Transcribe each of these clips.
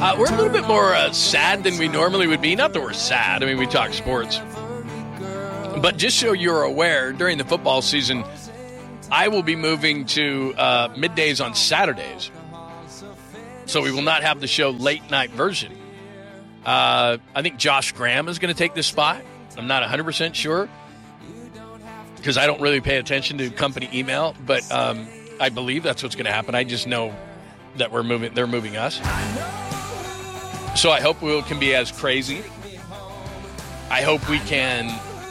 We're a little bit more sad than we normally would be. Not that we're sad. I mean, we talk sports. But just so you're aware, during the football season, I will be moving to middays on Saturdays. So we will not have the show late night version. I think Josh Graham is going to take this spot. I'm not 100% sure because I don't really pay attention to company email, but I believe that's what's going to happen. I just know that they're moving us. So I hope we can be as crazy. I hope we can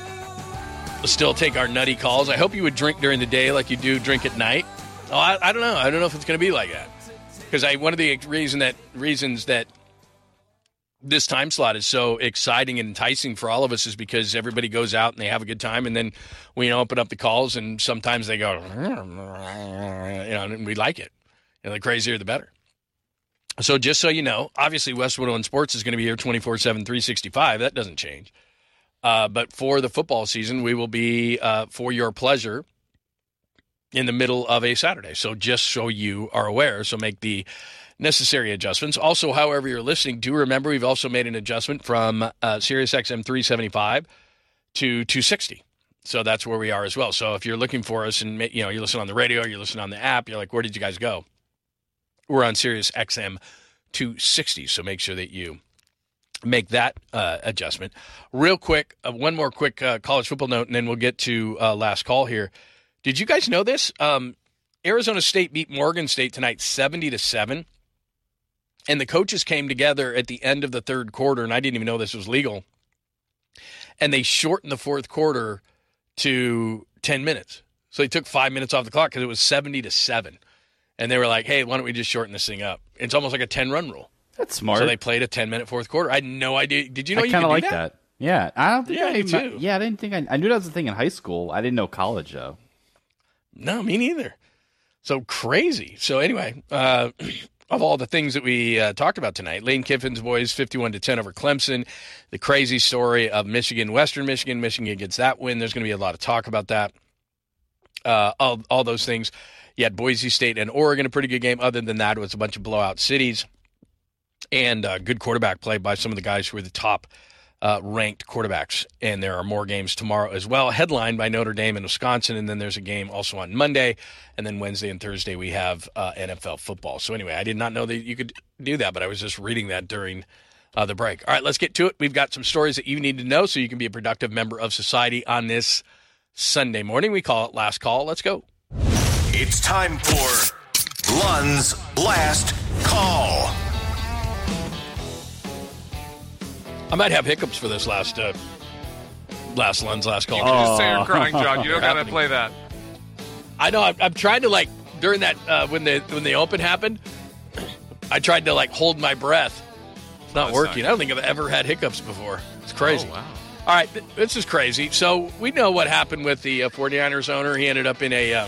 still take our nutty calls. I hope you would drink during the day like you do drink at night. Oh, I don't know. I don't know if it's going to be like that. Because one of the reasons that this time slot is so exciting and enticing for all of us is because everybody goes out and they have a good time, and then we open up the calls, and sometimes they go, and we like it. The crazier, the better. So just so you know, obviously West 101 Sports is going to be here 24/7, 365. That doesn't change. But for the football season, we will be for your pleasure in the middle of a Saturday. So just so you are aware, so make the necessary adjustments. Also, however you're listening, do remember we've also made an adjustment from Sirius XM 375 to 260. So that's where we are as well. So if you're looking for us and you're listening on the radio, you're listening on the app, you're like, where did you guys go? We're on Sirius XM 260. So make sure that you make that adjustment. Real quick, one more quick college football note, and then we'll get to last call here. Did you guys know this? Arizona State beat Morgan State tonight 70-7. And the coaches came together at the end of the third quarter, and I didn't even know this was legal. And they shortened the fourth quarter to 10 minutes. So they took 5 minutes off the clock because it was 70-7. And they were like, hey, why don't we just shorten this thing up? It's almost like a 10-run rule. That's smart. So they played a 10-minute fourth quarter. I had no idea. Did you know you could do like that? Yeah. I don't think me too. Yeah, I didn't think I knew that was a thing in high school. I didn't know college, though. No, me neither. So crazy. So anyway, of all the things that we talked about tonight, Lane Kiffin's boys 51-10 over Clemson. The crazy story of Michigan, Western Michigan. Michigan gets that win. There's going to be a lot of talk about that. All those things. You had Boise State and Oregon, a pretty good game. Other than that, it was a bunch of blowout cities and good quarterback play by some of the guys who were the top ranked quarterbacks. And there are more games tomorrow as well, headlined by Notre Dame and Wisconsin. And then there's a game also on Monday. And then Wednesday and Thursday we have NFL football. So anyway, I did not know that you could do that, but I was just reading that during the break. All right, let's get to it. We've got some stories that you need to know so you can be a productive member of society on this Sunday morning. We call it Last Call. Let's go. It's time for Lund's Last Call. I might have hiccups for this last Lund's Last Call. You can just say you're crying, John. You don't got to play that. I know. I'm trying to, during that, when the open happened, I tried to, hold my breath. It's not working. I don't think I've ever had hiccups before. It's crazy. Oh, wow. All right, this is crazy. So we know what happened with the 49ers owner. He ended up in a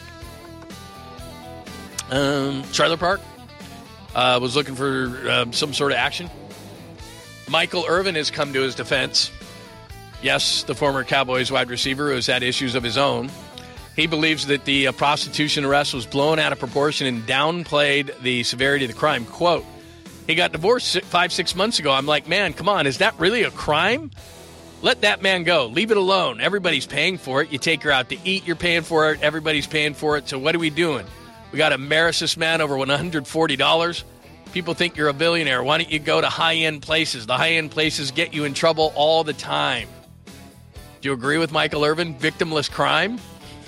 trailer park. Was looking for some sort of action. Michael Irvin has come to his defense. Yes, the former Cowboys wide receiver who has had issues of his own. He believes that the prostitution arrest was blown out of proportion and downplayed the severity of the crime. Quote, he got divorced 5-6 months ago. I'm like, man, come on. Is that really a crime? Let that man go. Leave it alone. Everybody's paying for it. You take her out to eat, you're paying for it. Everybody's paying for it. So what are we doing? We got to embarrass this man over $140. People think you're a billionaire. Why don't you go to high-end places? The high-end places get you in trouble all the time. Do you agree with Michael Irvin? Victimless crime?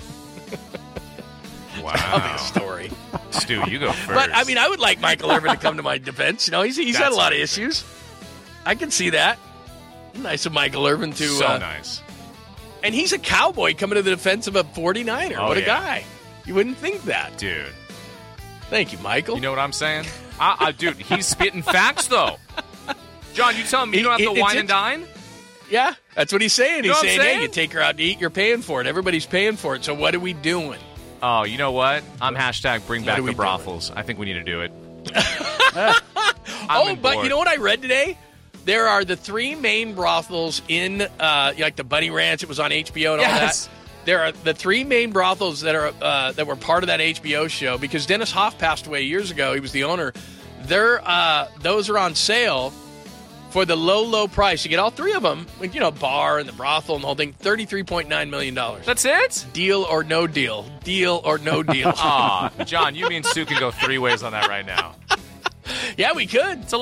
Wow. Tell me a story. Stu, you go first. But, I would like Michael Irvin to come to my defense. He's had a lot of issues. I can see that. Nice of Michael Irvin to... So nice. And he's a Cowboy coming to the defense of a 49er. Oh, what a yeah. guy. You wouldn't think that. Dude. Thank you, Michael. You know what I'm saying? Dude, he's spitting facts, though. John, you tell him you don't have to wine and dine? Yeah, that's what he's saying. He's saying, saying? hey, you take her out to eat, you're paying for it. Everybody's paying for it. So what are we doing? Oh, you know what? I'm hashtag bring back are we the brothels. I think we need to do it. But you know what I read today? There are the 3 main brothels in, like the Bunny Ranch. It was on HBO and all that. There are the 3 main brothels that are that were part of that HBO show because Dennis Hoff passed away years ago. He was the owner. Those are on sale for the low price. You get all three of them, bar and the brothel and the whole thing, $33.9 million. That's it? Deal or no deal. Deal or no deal. Aw, John, you mean Sue can go 3 ways on that right now? Yeah, we could. It's